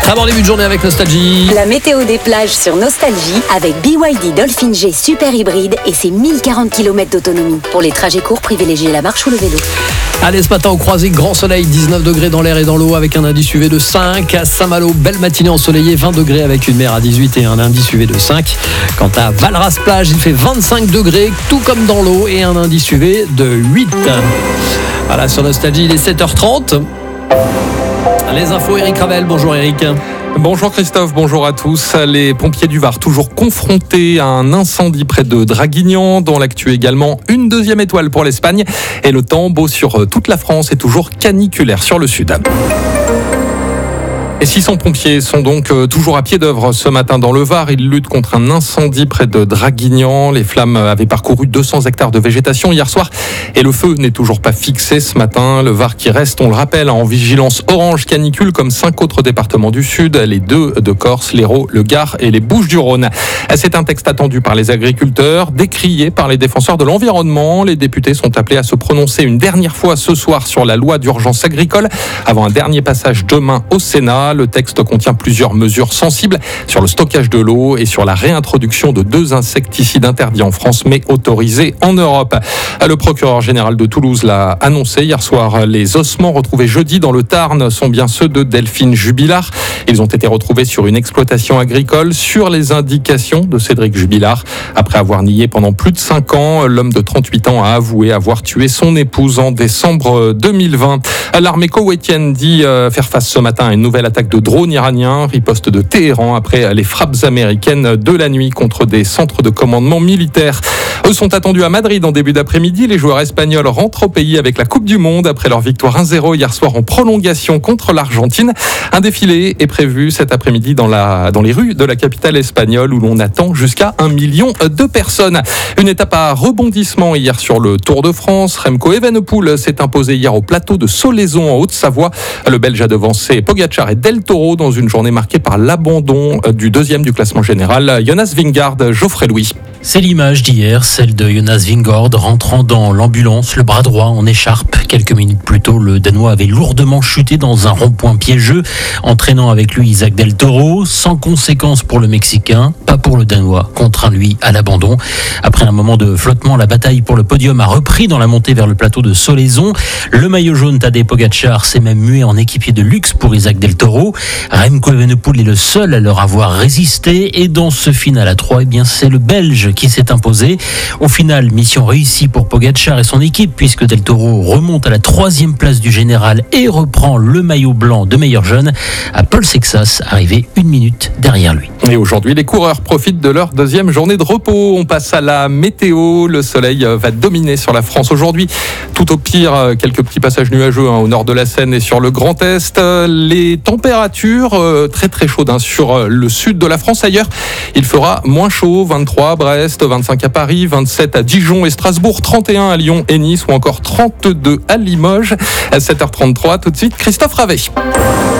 Très bon début de journée avec Nostalgie. La météo des plages sur Nostalgie avec BYD Dolphin G Super Hybride et ses 1040 km d'autonomie. Pour les trajets courts, privilégiez la marche ou le vélo. Allez, ce matin au Croisic, grand soleil, 19 degrés dans l'air et dans l'eau avec un indice UV de 5. À Saint-Malo, belle matinée ensoleillée, 20 degrés avec une mer à 18 et un indice UV de 5. Quant à Valras-Plage, il fait 25 degrés, tout comme dans l'eau, et un indice UV de 8. Voilà, sur Nostalgie, il est 7h30. Les infos, Eric Ravel. Bonjour Eric. Bonjour Christophe, bonjour à tous. Les pompiers du Var toujours confrontés à un incendie près de Draguignan. Dans l'actu également, une deuxième étoile pour l'Espagne. Et le temps beau sur toute la France et toujours caniculaire sur le sud. Et 600 pompiers sont donc toujours à pied d'œuvre ce matin dans le Var. Ils luttent contre un incendie près de Draguignan. Les flammes avaient parcouru 200 hectares de végétation hier soir et le feu n'est toujours pas fixé ce matin. Le Var qui reste, on le rappelle, en vigilance orange canicule comme 5 autres départements du Sud, les 2 de Corse, l'Hérault, le Gard et les Bouches-du-Rhône. C'est un texte attendu par les agriculteurs, décrié par les défenseurs de l'environnement. Les députés sont appelés à se prononcer une dernière fois ce soir sur la loi d'urgence agricole avant un dernier passage demain au Sénat. Le texte contient plusieurs mesures sensibles sur le stockage de l'eau et sur la réintroduction de 2 insecticides interdits en France mais autorisés en Europe. Le procureur général de Toulouse l'a annoncé hier soir. Les ossements retrouvés jeudi dans le Tarn sont bien ceux de Delphine Jubilard. Ils ont été retrouvés sur une exploitation agricole sur les indications de Cédric Jubilard. Après avoir nié pendant plus de 5 ans, l'homme de 38 ans a avoué avoir tué son épouse en décembre 2020. L'armée koweïtienne dit faire face ce matin à une nouvelle attaque de drones iraniens, riposte de Téhéran après les frappes américaines de la nuit contre des centres de commandement militaires. Eux sont attendus à Madrid en début d'après-midi. Les joueurs espagnols rentrent au pays avec la Coupe du Monde après leur victoire 1-0 hier soir en prolongation contre l'Argentine. Un défilé est prévu cet après-midi dans les rues de la capitale espagnole où l'on attend jusqu'à 1 million de personnes. Une étape à rebondissement hier sur le Tour de France. Remco Evenepoel s'est imposé hier au plateau de Solaizon en Haute-Savoie. Le Belge a devancé Pogacar et Del Toro dans une journée marquée par l'abandon du deuxième du classement général, Jonas Vingegaard. Geoffrey Louis. C'est l'image d'hier, celle de Jonas Vingegaard rentrant dans l'ambulance, le bras droit en écharpe. Quelques minutes plus tôt, le Danois avait lourdement chuté dans un rond-point piégeux, entraînant avec lui Isaac Del Toro, sans conséquence pour le Mexicain, pas pour le Danois, contraint lui à l'abandon. Après un moment de flottement, la bataille pour le podium a repris dans la montée vers le plateau de Solaizon. Le maillot jaune Tadej Pogacar s'est même mué en équipier de luxe pour Isaac Del Toro. Remco Evenepoel est le seul à leur avoir résisté et dans ce final à 3, c'est le Belge qui s'est imposé. Au final, mission réussie pour Pogacar et son équipe puisque Del Toro remonte à la 3e place du général et reprend le maillot blanc de meilleur jeune à Paul Sexas, arrivé 1 minute derrière lui. Et aujourd'hui, les coureurs profitent de leur deuxième journée de repos. On passe à la météo. Le soleil va dominer sur la France aujourd'hui. Tout au pire, quelques petits passages nuageux au nord de la Seine et sur le Grand Est. Les températures très très chaudes sur le sud de la France. Ailleurs, il fera moins chaud, 23 à Brest, 25 à Paris, 27 à Dijon et Strasbourg, 31 à Lyon et Nice ou encore 32 à Limoges. À 7h33, tout de suite, Christophe Ravet.